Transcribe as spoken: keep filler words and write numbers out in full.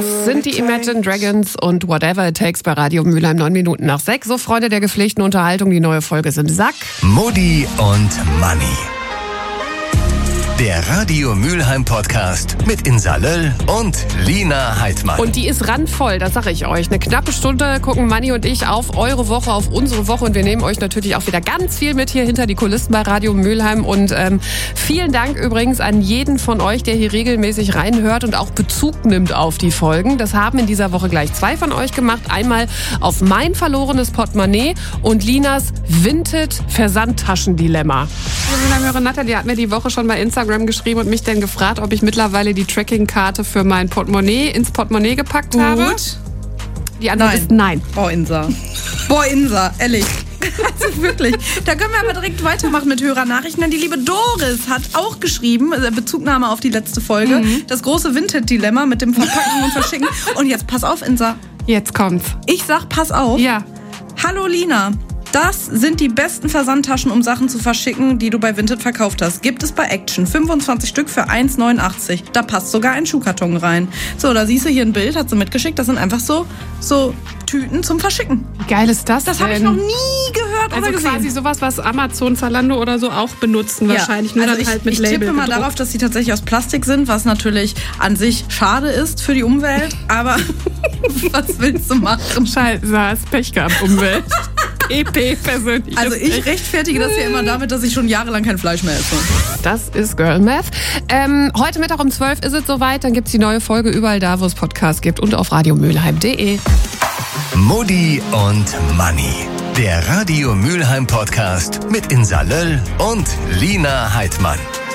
Das sind die Imagine Dragons und Whatever It Takes bei Radio Mülheim, neun Minuten nach sechs. So, Freunde der gepflegten Unterhaltung, die neue Folge ist im Sack. Mutti und Manni. Der Radio Mülheim Podcast mit Insa Löll und Lina Heidmann. Und die ist randvoll, das sage ich euch. Eine knappe Stunde gucken Manni und ich auf eure Woche, auf unsere Woche. Und wir nehmen euch natürlich auch wieder ganz viel mit hier hinter die Kulissen bei Radio Mülheim. Und ähm, vielen Dank übrigens an jeden von euch, der hier regelmäßig reinhört und auch Bezug nimmt auf die Folgen. Das haben in dieser Woche gleich zwei von euch gemacht. Einmal auf mein verlorenes Portemonnaie und Linas Vinted-Versandtaschendilemma. Hörerin Natalie hat mir die Woche schon bei Instagram geschrieben und mich dann gefragt, ob ich mittlerweile die Tracking-Karte für mein Portemonnaie ins Portemonnaie gepackt Gut. habe. Die Antwort Nein. ist nein. Boah, Insa. Boah, Insa, ehrlich. Also wirklich. Da können wir aber direkt weitermachen mit Hörernachrichten. Denn die liebe Doris hat auch geschrieben, also Bezugnahme auf die letzte Folge, mhm. das große Vinted-Dilemma mit dem Verpacken und Verschicken. Und jetzt pass auf, Insa. Jetzt kommt's. Ich sag, pass auf. Ja. Hallo Lina. Das sind die besten Versandtaschen, um Sachen zu verschicken, die du bei Vinted verkauft hast. Gibt es bei Action. fünfundzwanzig Stück für eins neunundachtzig. Da passt sogar ein Schuhkarton rein. So, da siehst du hier ein Bild, hat sie mitgeschickt. Das sind einfach so, so Tüten zum Verschicken. Wie geil ist das Das habe ich noch nie gehört Also oder gesehen. quasi sowas, was Amazon, Zalando oder so auch benutzen wahrscheinlich. Nur also dann ich, halt mit ich Label tippe mal gedruckt. darauf, dass sie tatsächlich aus Plastik sind, was natürlich an sich schade ist für die Umwelt. Aber was willst du machen? Scheiße, hast Pech gehabt, Umwelt. E P persönlich. Also ich rechtfertige das ja immer damit, dass ich schon jahrelang kein Fleisch mehr esse. Das ist Girl Math. Ähm, heute Mittag um zwölf ist es soweit. Dann gibt es die neue Folge überall da, wo es Podcasts gibt und auf radiomülheim punkt de. Mutti und Manni. Der Radio Mülheim Podcast mit Insa Löll und Lina Heidmann.